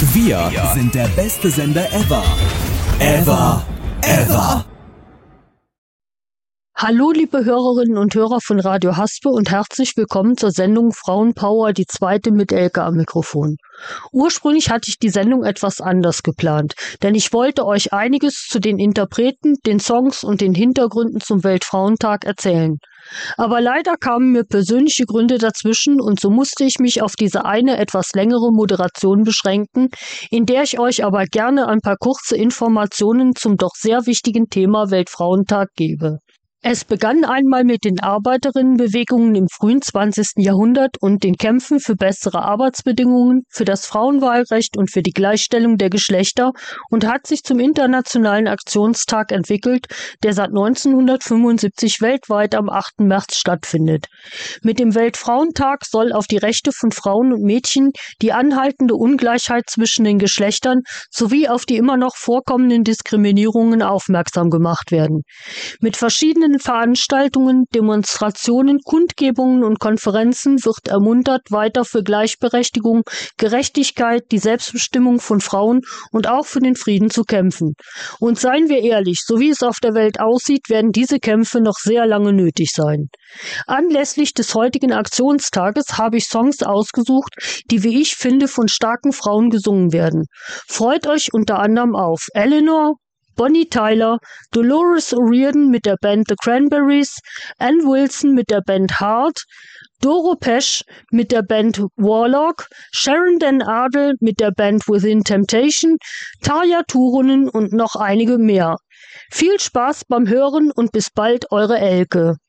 Wir sind der beste Sender ever. Ever. Hallo liebe Hörerinnen und Hörer von Radio Haspe und herzlich willkommen zur Sendung Frauenpower, die zweite mit Elke am Mikrofon. Ursprünglich hatte ich die Sendung etwas anders geplant, denn ich wollte euch einiges zu den Interpreten, den Songs und den Hintergründen zum Weltfrauentag erzählen. Aber leider kamen mir persönliche Gründe dazwischen und so musste ich mich auf diese eine etwas längere Moderation beschränken, in der ich euch aber gerne ein paar kurze Informationen zum doch sehr wichtigen Thema Weltfrauentag gebe. Es begann einmal mit den Arbeiterinnenbewegungen im frühen 20. Jahrhundert und den Kämpfen für bessere Arbeitsbedingungen, für das Frauenwahlrecht und für die Gleichstellung der Geschlechter und hat sich zum Internationalen Aktionstag entwickelt, der seit 1975 weltweit am 8. März stattfindet. Mit dem Weltfrauentag soll auf die Rechte von Frauen und Mädchen, die anhaltende Ungleichheit zwischen den Geschlechtern sowie auf die immer noch vorkommenden Diskriminierungen aufmerksam gemacht werden. Mit verschiedenen Veranstaltungen, Demonstrationen, Kundgebungen und Konferenzen wird ermuntert, weiter für Gleichberechtigung, Gerechtigkeit, die Selbstbestimmung von Frauen und auch für den Frieden zu kämpfen. Und seien wir ehrlich, so wie es auf der Welt aussieht, werden diese Kämpfe noch sehr lange nötig sein. Anlässlich des heutigen Aktionstages habe ich Songs ausgesucht, die, wie ich finde, von starken Frauen gesungen werden. Freut euch unter anderem auf Eleanor, Bonnie Tyler, Dolores O'Riordan mit der Band The Cranberries, Ann Wilson mit der Band Heart, Doro Pesch mit der Band Warlock, Sharon Den Adel mit der Band Within Temptation, Tarja Turunen und noch einige mehr. Viel Spaß beim Hören und bis bald, eure Elke.